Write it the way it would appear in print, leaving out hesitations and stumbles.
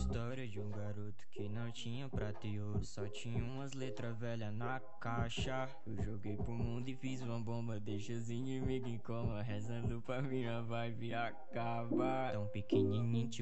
História de um garoto que não tinha prata e ouro, só tinha umas letras velhas na caixa. Eu joguei pro mundo e fiz uma bomba, deixa os inimigos em coma, rezando pra minha vibe acabar. Tão pequenininho,